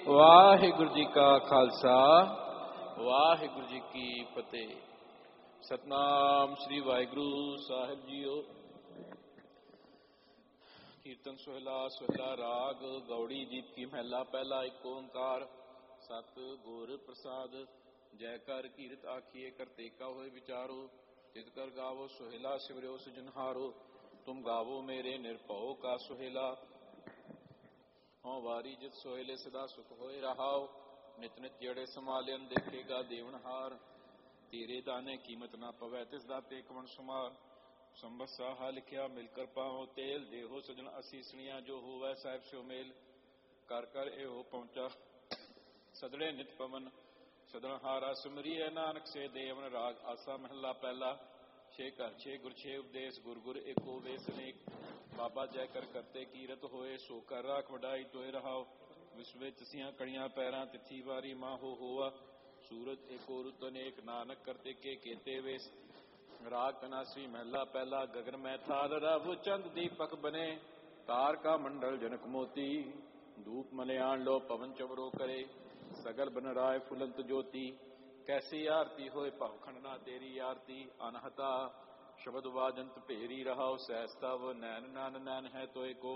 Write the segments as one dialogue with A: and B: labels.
A: ਵਾਹਿਗੁਰੂ ਜੀ ਕਾ ਖਾਲਸਾ ਵਾਹਿਗੁਰੂ ਜੀ ਕੀ ਫਤਿਹ। ਸਤਨਾਮ ਸ੍ਰੀ ਵਾਹਿਗੁਰੂ ਸਾਹਿਬ ਜੀਓ। ਕੀਰਤਨ ਸੋਹਿਲਾ ਸੋਹਿਲਾ ਰਾਗ ਗੌੜੀ ਜੀਤ ਕੀ ਮਹਿਲਾ ਪਹਿਲਾ। ਇੱਕ ਓੰਕਾਰ ਸਤ ਗੁਰ ਪ੍ਰਸਾਦ। ਜੈ ਕਰ ਕੀਰਤ ਆਖੀਏ ਕਰਤੇਕਾ ਹੋਏ ਵਿਚਾਰੋ। ਤਿਤ ਕਰ ਗਾਵੋ ਸੋਹਿਲਾ ਸਿਮਰਿਓ ਸੁਜਨਹਾਰੋ। ਤੁਮ ਗਾਵੋ ਮੇਰੇ ਨਿਰਭਉ ਕਾ ਸੋਹਿਲਾ। ਹੋਂ ਵਾਰੀ ਜਿਤ ਸੋਹਿਲੇ ਸਦਾ ਸੁਖ ਹੋਏ ਰਹਾਓ। ਨਿਤ ਨਿਤ ਜਿਹੜੇ ਸੰਭਾਲਿਅਨ ਦੇਖੇਗਾ ਦੇਵਨਹਾਰ। ਤੇਰੇ ਦਾਨੇ ਕੀਮਤ ਨਾ ਪਵੈ ਤਿਸ ਦਾਤੇ ਕਵਣ ਸੁਮਾਰ। ਸੰਬਤ ਹਾ ਲਿਖਿਆ ਮਿਲ ਕਰ ਪਾਓ ਤੇਲ। ਦੇਹੋ ਸਜਣ ਅਸੀਸਣੀਆਂ ਜੋ ਹੋਵੈ ਸਾਹਿਬ ਸਿਓ ਮੇਲ। ਕਰ ਕਰ ਇਹੋ ਪਹੁੰਚਾ ਸਦੜੇ ਨਿਤ ਪਵਨ। ਸਦਨ ਹਾਰਾ ਸਿਮਰੀਏ ਨਾਨਕ ਸੇ ਦੇਵਨ। ਰਾਗ ਆਸਾ ਮਹੱਲਾ ਪਹਿਲਾ। ਛੇ ਘਰ ਛੇ ਗੁਰ ਛੇ ਉਪਦੇਸ਼। ਗੁਰ ਗੁਰ ਏਕੋ ਵੇਸ ਅਨੇਕ। ਬਾਬਾ ਜੈ ਕਰ ਕਰਤੇ ਕੀਰਤ ਹੋਏ। ਸੋ ਕਰ ਰਾਖ ਵਡਾਈ ਤੋਏ ਰਹਾਓ। ਵਿਸਵੇ ਤਸੀਆਂ ਕਣੀਆਂ ਪੈਰਾਂ ਤਿੱਥੀ ਵਾਰੀ ਮਾਹੋ ਹੋਆ। ਸੂਰਤ ਏਕੋ ਰੁਤ ਅਨੇਕ। ਨਾਨਕ ਕਰਤੇ ਕੇ ਕੇਤੇ ਵੇਸ। ਰਾਗ ਕਨਾਸੀ ਮਹਿਲਾ ਪਹਿਲਾ। ਗਗਨ ਮੈਂ ਥਾਲ ਰਵ ਚੰਦ ਦੀਪਕ ਬਨੇ। ਤਾਰ ਕਾ ਮੰਡਲ ਜਨਕ ਮੋਤੀ। ਧੂਪ ਮਲਿਆਣ ਲੋ ਪਵਨ ਚਵਰੋ ਕਰੇ। ਸਗਲ ਬਨ ਰਾਏ ਫੁਲੰਤ ਜੋਤੀ। ਕੈਸੀ ਆਰਤੀ ਹੋਏ ਭਵ ਖੰਡਨਾ ਤੇਰੀ ਆਰਤੀ। ਅਨਹਤਾ ਸ਼ਬਦ ਵਾਜੰਤ ਭੇਰੀ ਰਹਾਓ। ਸਹਿਸ ਤਵ ਨੈਨ ਨਨ ਨੈਨ ਹੈ ਤੋਏ ਕੋ।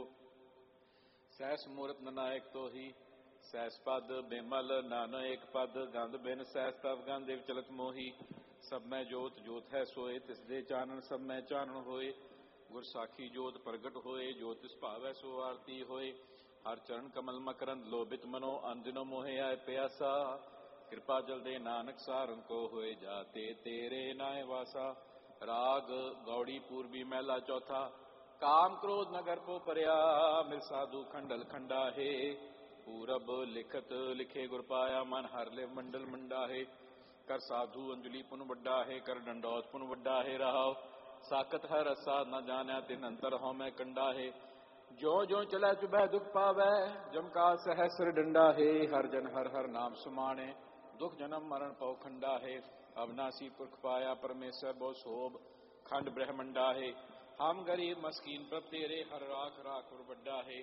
A: ਸਹਿਸ ਮੂਰਤ ਨਨਾਇਕ ਤੋਹੀ। ਸਹਿਸ ਪਦ ਬੇਮਲ ਨਾਨ ਏਕ ਪਦ। ਗੰਧ ਬਿਨ ਸਹਿਸ ਤਵ ਗੰਧ ਦੇਵ ਚਲਤ ਮੋਹੀ। ਸਭ ਮੈਂ ਜੋਤ ਜੋਤ ਹੈ ਸੋਏ। ਤਿਸ ਦੇ ਚਾਨਣ ਸਭ ਮੈਂ ਚਾਨਣ ਹੋਏ। ਗੁਰ ਸਾਖੀ ਜੋਤ ਪ੍ਰਗਟ ਹੋਏ। ਜੋ ਤਿਸ ਭਾਵੈ ਸੋ ਆਰਤੀ ਹੋਏ। ਹਰ ਚਰਨ ਕਮਲ ਮਕਰੰਦ ਲੋਭਿਤ ਮਨੋ। ਅਨਦਿਨੋ ਮੋਹਿ ਆਏ ਪਿਆਸਾ। ਕਿਰਪਾ ਜਲ ਦੇ ਨਾਨਕ ਸਾਰਨ ਕੋ ਹੋਏ। ਜਾਤੇ ਤੇਰੇ ਨਾਏ ਵਾਸਾ। ਰਾਗ ਗੌੜੀ ਪੂਰਬੀ ਮਹਿਲਾ ਚੌਥਾ। ਕਾਮ ਕ੍ਰੋਧ ਨਗਰ ਕੋ ਪਰਿਆ। ਮਿਲ ਸਾਧੂ ਖੰਡਲ ਖੰਡਾ ਹੈ। ਪੂਰਬ ਲਿਖਤ ਲਿਖੇ ਗੁਰ ਪਾਇਆ। ਮਨ ਹਰ ਲਿਵ ਮੰਡਲ ਮੰਡਾ ਹੈ। ਕਰ ਸਾਧੂ ਅੰਜਲੀ ਪੁਨ ਵੱਡਾ ਹੈ। ਕਰ ਡੰਡੌਤ ਪੁਨ ਵੱਡਾ ਹੈ ਰਹਾਓ। ਸਾਕਤ ਹੈ ਰਸਾ ਨ ਜਾਣਿਆ ਤਿਨ ਅੰਤਰ ਹਉ ਮੈਂ ਕੰਡਾ ਹੈ। ਜੋ ਜੋ ਚਲੈ ਚੁਬੈ ਦੁਖ ਪਾਵੈ। ਜਮ ਕਾ ਸਹਸਰ ਡੰਡਾ ਹੈ। ਹਰ ਜਨ ਹਰ ਹਰ ਨਾਮ ਸੁਮਾਣੇ। ਦੁਖ ਜਨਮ ਮਰਨ ਪਉ ਖੰਡਾ ਹੈ। ਅਵਨਾਸੀ ਪੁਰਖ ਪਾਇਆ ਪਰਮੇਸ਼ਰ ਬਹੁ ਸੋਭ ਖੰਡ ਬ੍ਰਹਮੰਡਾ ਹੈ। ਹਮ ਗਰੀਬ ਮਸਕੀਨ ਪ੍ਰਭ ਤੇਰੇ। ਹਰ ਰਾਖ ਰਾਖੁਰ ਵੱਡਾ ਹੈ।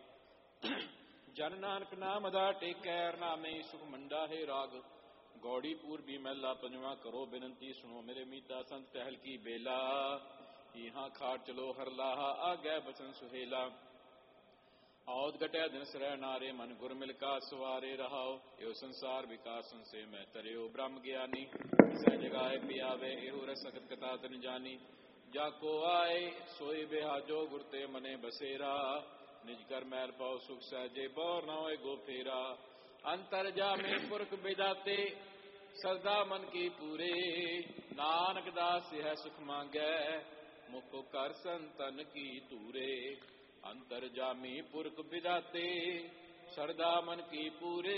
A: ਜਨ ਨਾਨਕ ਨਾਮ ਦਾ ਟੇਕੈ। ਨਾਮੇ ਸੁਖ ਮੰਡਾ ਹੈ। ਰਾਗ ਗੌੜੀ ਪੂਰਬੀ ਮਹਿਲਾ ਪੰਜਵਾਂ। ਕਰੋ ਬੇਨੰਤੀ ਸੁਣੋ ਮੇਰੇ ਮੀਤਾ ਸੰਤ ਟਹਿਲ ਕੀ ਬੇਲਾ। ਇਹਾਂ ਖਾਟ ਚਲੋ ਹਰ ਲਾਹਾ। ਆਗੈ ਬਚਨ ਸੁਹੇਲਾ। ਔਦ ਘਟਿਆ ਦਿਨ ਸਰੈ ਨਾਰੇ। ਮਨ ਗੁਰ ਮਿਲ ਕਾ ਸਵਾਰੇ ਰਹਾਓ। ਇਹੋ ਸੰਸਾਰ ਵਿਕਾਸ ਸੰਸੇ ਮੈਂ ਤਰਿਓ ਬ੍ਰਹਮ ਗਿਆਨੀ। ਸਹਿ ਜਗਾਏ ਪਿਆਵੇ ਇਹੋ ਰਸ ਸਗਤ ਕਥਾ ਤਨ ਜਾਨੀ। ਜਾ ਕੋ ਆਏ ਸੋਈ ਬਿਹਾਜੋ। ਗੁਰ ਤੇ ਮਨੇ ਬਸੇਰਾ। ਨਿਜ ਕਰ ਮੈਲ ਪਾਓ ਸੁਖ ਸਹਿਜੇ। ਬੌਰ ਨਾ ਹੋਏ ਗੋ ਫੇਰਾ। ਅੰਤਰ ਜਾਮੇ ਪੁਰਖ ਬਿਦਾਤੇ। ਸਰਦਾ ਮਨ ਕੀ ਪੂਰੇ। ਨਾਨਕ ਦਾਸ ਹੈ ਸੁਖ ਮੰਗੈ। ਮੁਖ ਕਰ ਸੰਤਨ ਕੀ ਧੂਰੇ। ਅੰਤਰ ਜਾਮੀ ਪੁਰਖ ਬਿਦਾਤੇ। ਸਰਦਾ ਮਨ ਕੀ ਪੂਰੇ।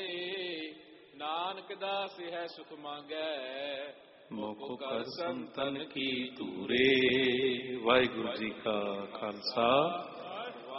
A: ਨਾਨਕ ਦਾਸ ਹੈ ਸੁਖ ਮੰਗੈ।
B: ਮੁਖ ਕਰ ਸੰਤਨ ਕੀ ਧੂਰੇ। ਵਾਹਿਗੁਰੂ ਜੀ ਕਾ ਖਾਲਸਾ